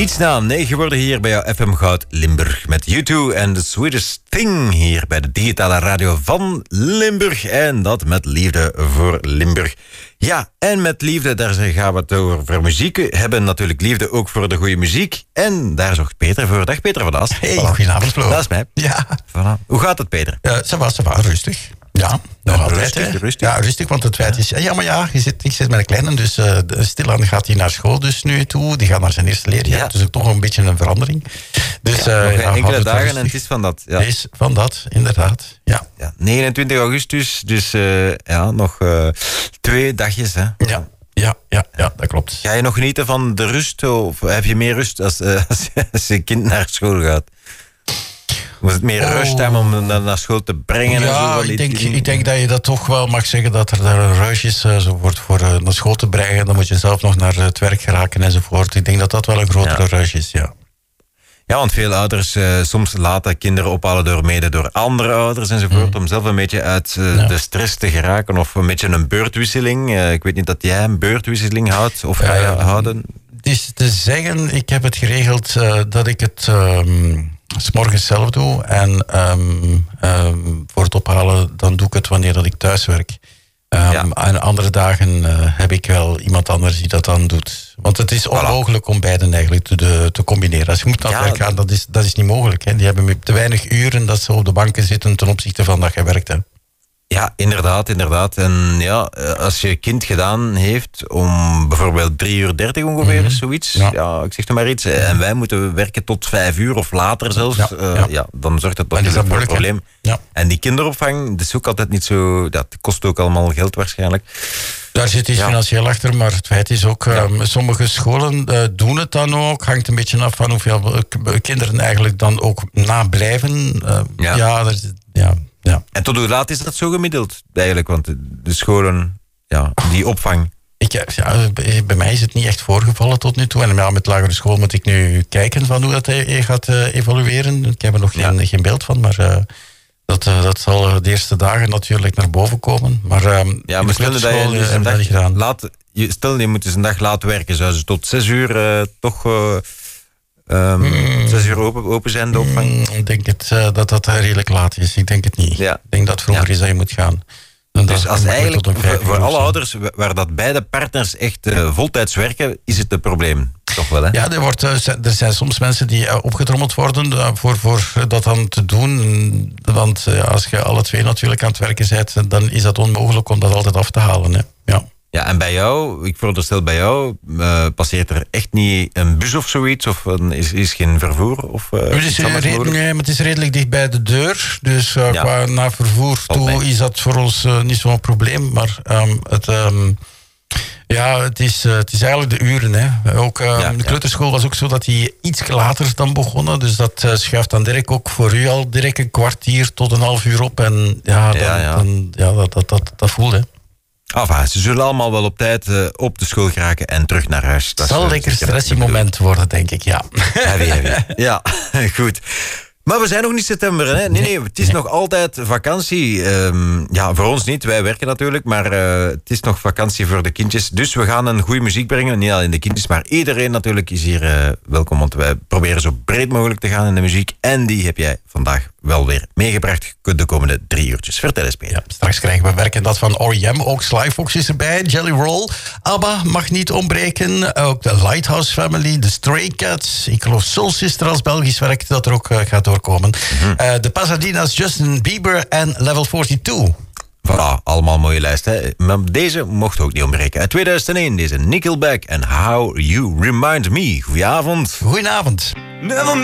Iets na 9 geworden hier bij jouw FM Goud Limburg. Met U2 en The Sweetest Thing hier bij de digitale radio van Limburg. En dat met liefde voor Limburg. Ja, en met liefde, daar gaan we het over muziek. We hebben natuurlijk liefde ook voor de goede muziek. En daar zorgt Peter voor. Dag Peter van Ast. Hey, goedenavond Flo. Dat is mij. Ja. Voilà. Hoe gaat het, Peter? Ça va, rustig. Ja, nog altijd. Rustig. Ja, rustig, want het feit is... Ja, maar ja, ik zit met een kleine, dus stilaan gaat hij naar school dus nu toe. Die gaat naar zijn eerste leerjaar, Ja. dus ook toch een beetje een verandering. Dus, nog enkele dagen en het is van dat. Ja. Het is van dat, inderdaad. Ja. Ja, 29 augustus, dus nog 2 dagjes. Hè? Ja, dat klopt. Ga je nog genieten van de rust of heb je meer rust als je kind naar school gaat? Was het meer rusttime om naar school te brengen? Ja, en zo? ik denk dat je dat toch wel mag zeggen, dat er daar een ruis is zo wordt voor naar school te brengen. Dan moet je zelf nog naar het werk geraken enzovoort. Ik denk dat dat wel een grotere ruis is, ja. Ja, want veel ouders soms laten kinderen ophalen door andere ouders enzovoort. Om zelf een beetje uit de stress te geraken. Of een beetje een beurtwisseling. Ik weet niet dat jij een beurtwisseling houdt. Of ga je houden? Het is te zeggen, ik heb het geregeld dat ik het 's morgens zelf doe. En voor het ophalen, dan doe ik het wanneer dat ik thuis werk. En andere dagen heb ik wel iemand anders die dat dan doet. Want het is onmogelijk om beiden eigenlijk te combineren. Als je moet naar het werk gaan, dat is niet mogelijk. Hè. Die hebben te weinig uren dat ze op de banken zitten ten opzichte van dat je werkt. Hè. Ja, inderdaad. En ja, als je kind gedaan heeft om bijvoorbeeld 3:30 ongeveer, zoiets. Ja, ik zeg er maar iets. En wij moeten werken tot 5 uur of later zelfs. Dan zorgt dat toch voor een probleem. Ja. En die kinderopvang, dat is ook altijd niet zo... Dat kost ook allemaal geld waarschijnlijk. Daar zit iets financieel achter, maar het feit is ook... sommige scholen doen het dan ook. Hangt een beetje af van hoeveel kinderen eigenlijk dan ook nablijven. Ja. En tot hoe laat is dat zo gemiddeld eigenlijk? Want de scholen, die opvang... Bij mij is het niet echt voorgevallen tot nu toe. En met lagere school moet ik nu kijken van hoe dat gaat evolueren. Ik heb er nog geen beeld van, maar... Dat zal de eerste dagen natuurlijk naar boven komen. Maar maar stel dat je een dag gedaan. Stel je moet eens een dag laten werken. Zou ze tot 6 uur toch 6 uur open zijn, de opvang? Ik denk dat redelijk laat is. Ik denk het niet. Ja. Ik denk dat het vroeger is dat je moet gaan. Dus als eigenlijk voor alle ouders waar dat beide partners echt voltijds werken, is het een probleem. Toch wel, hè? Ja, er zijn soms mensen die opgetrommeld worden voor dat dan te doen. Want als je alle twee natuurlijk aan het werken bent, dan is dat onmogelijk om dat altijd af te halen. Hè? Ja. Ja, en bij jou, ik veronderstel bij jou, passeert er echt niet een bus of zoiets? Of is geen vervoer? Of, het is redelijk dicht bij de deur. Dus qua naar vervoer toe is dat voor ons niet zo'n probleem. Maar het is eigenlijk de uren. Hè. Ook, de kleuterschool was ook zo dat die iets later dan begonnen. Dus dat schuift dan direct ook voor u al direct een kwartier tot een half uur op. En dat voelt, hè. Ze zullen allemaal wel op tijd op de school geraken en terug naar huis. Het zal lekker een stressig moment worden, denk ik, ja. Heavy. Ja, goed. Maar we zijn nog niet september, hè? Nee, het is nog altijd vakantie. Voor ons niet, wij werken natuurlijk, maar het is nog vakantie voor de kindjes. Dus we gaan een goede muziek brengen, niet alleen de kindjes, maar iedereen natuurlijk is hier welkom. Want wij proberen zo breed mogelijk te gaan in de muziek. En die heb jij vandaag wel weer meegebracht de komende 3 uurtjes. Vertel eens, Peter. Ja, straks krijgen we werken dat van R.E.M. Ook Sly Fox is erbij, Jelly Roll. ABBA mag niet ontbreken. Ook de Lighthouse Family, de Stray Cats. Ik geloof Soul Sister als Belgisch werk dat er ook gaat doorkomen. De Pasadena's, Justin Bieber en Level 42. Voilà, allemaal mooie lijst. Hè? Maar deze mocht ook niet ontbreken. Uit 2001, deze Nickelback en How You Remind Me. Goedenavond. Goedenavond.